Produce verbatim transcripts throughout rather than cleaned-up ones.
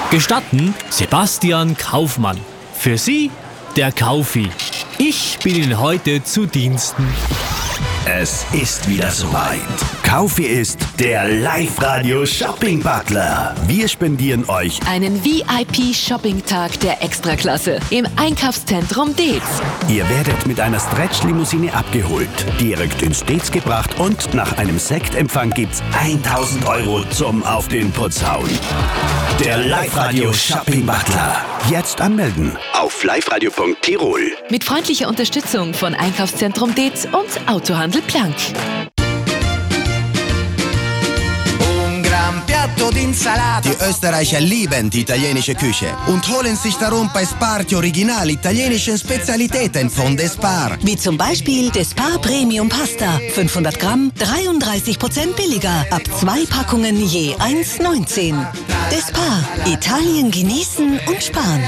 Gestatten Sebastian Kaufmann. Für Sie der Kaufi. Ich bin Ihnen heute zu Diensten. Es ist wieder soweit. Kaufi ist der Live-Radio-Shopping-Butler. Wir spendieren euch einen V I P-Shopping-Tag der Extraklasse im Einkaufszentrum Deetz. Ihr werdet mit einer Stretch-Limousine abgeholt, direkt ins Deetz gebracht und nach einem Sektempfang gibt's tausend Euro zum Auf den Putz hauen. Der Live-Radio-Shopping-Butler. Jetzt anmelden auf liveradio punkt tirol. Mit freundlicher Unterstützung von Einkaufszentrum Deetz und Autohandel Plank. Die Österreicher lieben die italienische Küche und holen sich darum bei Spar die original italienischen Spezialitäten von Despar. Wie zum Beispiel Despar Premium Pasta. fünfhundert Gramm, dreiunddreißig Prozent billiger. Ab zwei Packungen je eins neunzehn. Despar. Italien genießen und sparen.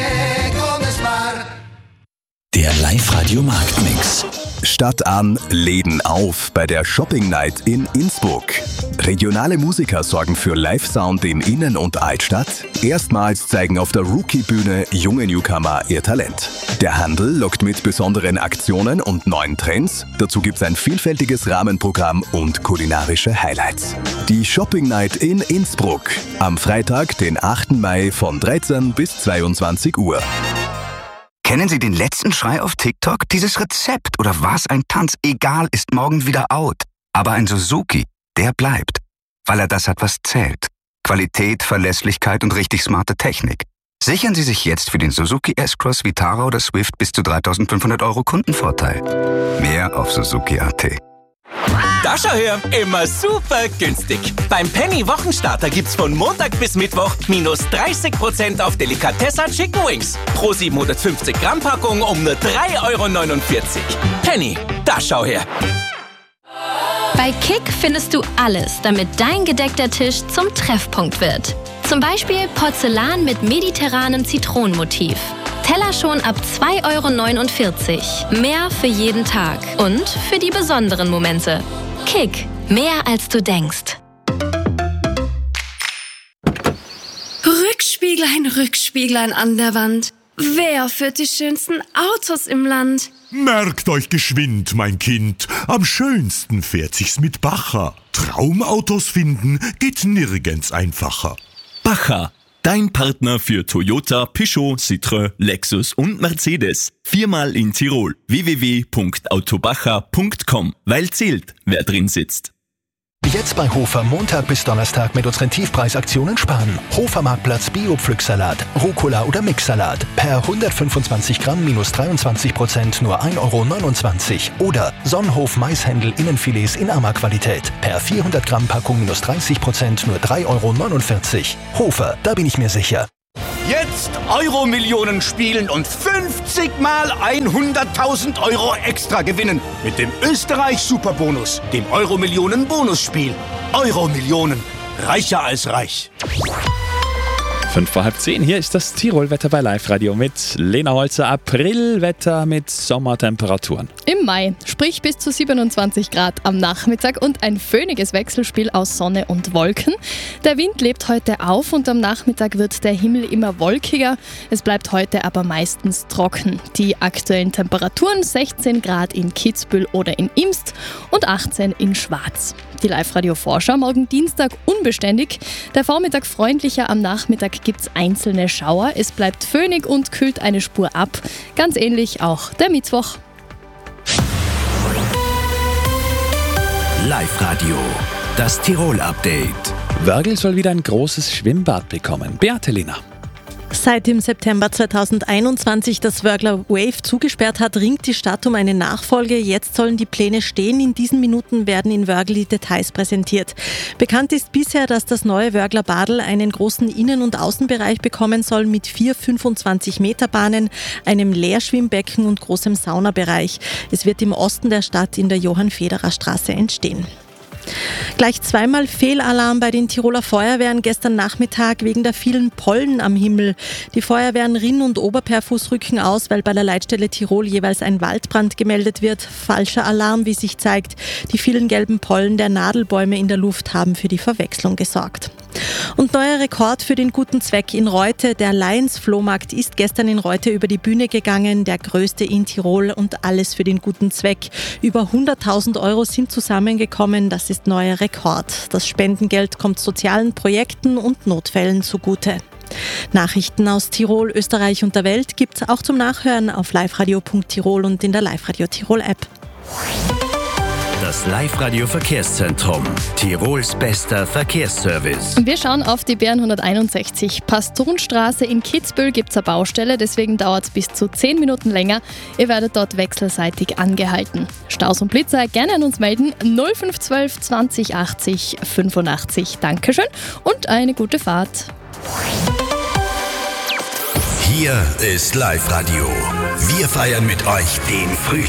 Der Live-Radio-Marktmix. Stadt an, Läden auf bei der Shopping Night in Innsbruck. Regionale Musiker sorgen für Live-Sound in Innen- und Altstadt. Erstmals zeigen auf der Rookie-Bühne junge Newcomer ihr Talent. Der Handel lockt mit besonderen Aktionen und neuen Trends. Dazu gibt's ein vielfältiges Rahmenprogramm und kulinarische Highlights. Die Shopping Night in Innsbruck. Am Freitag, den achten Mai von dreizehn bis zweiundzwanzig Uhr. Kennen Sie den letzten Schrei auf TikTok? Dieses Rezept oder was ein Tanz, egal, ist morgen wieder out. Aber ein Suzuki, der bleibt, weil er das hat, was zählt. Qualität, Verlässlichkeit und richtig smarte Technik. Sichern Sie sich jetzt für den Suzuki S-Cross, Vitara oder Swift bis zu dreitausendfünfhundert Euro Kundenvorteil. Mehr auf suzuki punkt a t. Da schau her, immer super günstig. Beim Penny Wochenstarter gibt's von Montag bis Mittwoch minus dreißig Prozent auf Delikatessa Chicken Wings. Pro siebenhundertfünfzig Gramm Packung um nur drei Euro neunundvierzig. Penny, da schau her. Bei Kick findest du alles, damit dein gedeckter Tisch zum Treffpunkt wird. Zum Beispiel Porzellan mit mediterranem Zitronenmotiv. Teller schon ab zwei Euro neunundvierzig. Mehr für jeden Tag und für die besonderen Momente. Kick, mehr als du denkst. Rückspieglein, Rückspieglein an der Wand. Wer führt die schönsten Autos im Land? Merkt euch geschwind, mein Kind, am schönsten fährt sich's mit Bacher. Traumautos finden geht nirgends einfacher. Bacher, dein Partner für Toyota, Peugeot, Citroën, Lexus und Mercedes. Viermal in Tirol. w w w punkt autobacher punkt com. Weil zählt, wer drin sitzt. Jetzt bei Hofer Montag bis Donnerstag mit unseren Tiefpreisaktionen sparen. Hofer Marktplatz Bio-Pflücksalat, Rucola oder Mixsalat. Per hundertfünfundzwanzig Gramm minus dreiundzwanzig Prozent nur ein Euro neunundzwanzig. Oder Sonnenhof Maishändel Innenfilets in Arma-Qualität. Per vierhundert Gramm Packung minus dreißig Prozent nur drei Euro neunundvierzig. Hofer, da bin ich mir sicher. Jetzt Euro-Millionen spielen und fünfzig mal hunderttausend Euro extra gewinnen. Mit dem Österreich-Superbonus, dem Euro-Millionen-Bonusspiel. Euro-Millionen, reicher als reich. Fünf vor halb zehn, hier ist das Tirol-Wetter bei Live-Radio mit Lena Holzer. Aprilwetter mit Sommertemperaturen. Im Mai, sprich bis zu siebenundzwanzig Grad am Nachmittag und ein föhniges Wechselspiel aus Sonne und Wolken. Der Wind lebt heute auf und am Nachmittag wird der Himmel immer wolkiger. Es bleibt heute aber meistens trocken. Die aktuellen Temperaturen sechzehn Grad in Kitzbühel oder in Imst und achtzehn in Schwaz. Die Live-Radio-Vorschau morgen Dienstag unbeständig. Der Vormittag freundlicher, am Nachmittag gibt es einzelne Schauer. Es bleibt föhnig und kühlt eine Spur ab. Ganz ähnlich auch der Mittwoch. Live-Radio, das Tirol-Update. Wörgl soll wieder ein großes Schwimmbad bekommen. Beate Lehner. Seit im September zweitausendeinundzwanzig das Wörgler Wave zugesperrt hat, ringt die Stadt um eine Nachfolge. Jetzt sollen die Pläne stehen. In diesen Minuten werden in Wörgl die Details präsentiert. Bekannt ist bisher, dass das neue Wörgler Badl einen großen Innen- und Außenbereich bekommen soll mit vier fünfundzwanzig Meter Bahnen, einem Leerschwimmbecken und großem Saunabereich. Es wird im Osten der Stadt in der Johann-Federer-Straße entstehen. Gleich zweimal Fehlalarm bei den Tiroler Feuerwehren gestern Nachmittag wegen der vielen Pollen am Himmel. Die Feuerwehren Rinn und Oberperfuß rücken aus, weil bei der Leitstelle Tirol jeweils ein Waldbrand gemeldet wird. Falscher Alarm, wie sich zeigt. Die vielen gelben Pollen der Nadelbäume in der Luft haben für die Verwechslung gesorgt. Und neuer Rekord für den guten Zweck in Reute. Der Lions-Flohmarkt ist gestern in Reute über die Bühne gegangen, der größte in Tirol und alles für den guten Zweck. Über hunderttausend Euro sind zusammengekommen, das ist neuer Rekord. Das Spendengeld kommt sozialen Projekten und Notfällen zugute. Nachrichten aus Tirol, Österreich und der Welt gibt's auch zum Nachhören auf liveradio punkt tirol und in der Live-Radio Tirol App. Das Live-Radio-Verkehrszentrum. Tirols bester Verkehrsservice. Wir schauen auf die B R hunderteinundsechzig. Pastonstraße in Kitzbühel gibt es eine Baustelle, deswegen dauert es bis zu zehn Minuten länger. Ihr werdet dort wechselseitig angehalten. Staus und Blitzer gerne an uns melden. null fünf eins zwei zwanzig achtzig fünfundachtzig. Dankeschön und eine gute Fahrt. Hier ist Live-Radio. Wir feiern mit euch den Frühling.